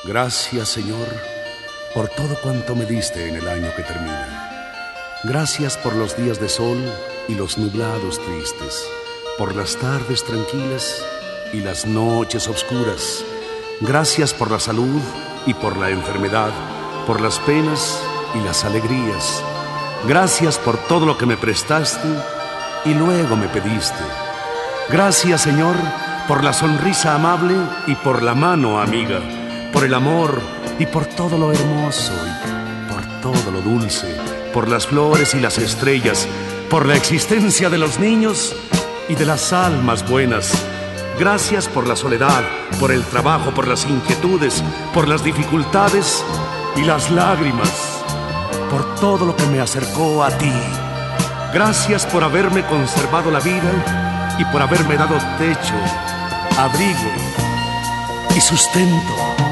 Gracias, Señor, por todo cuanto me diste en el año que termina. Gracias por los días de sol y los nublados tristes, por las tardes tranquilas y las noches oscuras. Gracias por la salud y por la enfermedad, por las penas y las alegrías. Gracias por todo lo que me prestaste y luego me pediste. Gracias, Señor, por la sonrisa amable y por la mano amiga, por el amor y por todo lo hermoso y por todo lo dulce, por las flores y las estrellas, por la existencia de los niños y de las almas buenas. Gracias por la soledad, por el trabajo, por las inquietudes, por las dificultades y las lágrimas, por todo lo que me acercó a ti. Gracias por haberme conservado la vida y por haberme dado techo, abrigo y sustento.